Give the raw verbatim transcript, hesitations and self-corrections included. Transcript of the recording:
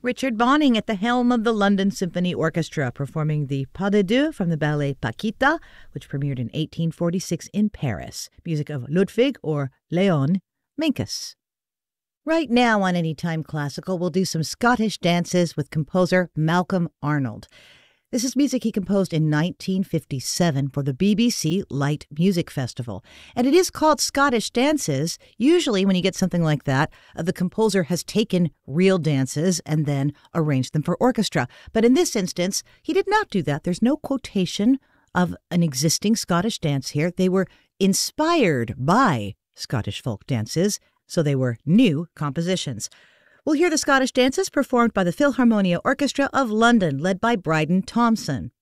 Richard Bonning at the helm of the London Symphony Orchestra, performing the Pas de Deux from the ballet Paquita, which premiered in eighteen forty-six in Paris. Music of Ludwig, or Leon, Minkus. Right now on Anytime Classical, we'll do some Scottish dances with composer Malcolm Arnold. This is music he composed in nineteen fifty-seven for the B B C Light Music Festival. And it is called Scottish dances. Usually when you get something like that, uh, the composer has taken real dances and then arranged them for orchestra. But in this instance, he did not do that. There's no quotation of an existing Scottish dance here. They were inspired by Scottish folk dances, so they were new compositions. We'll hear the Scottish dances performed by the Philharmonia Orchestra of London, led by Bryden Thompson.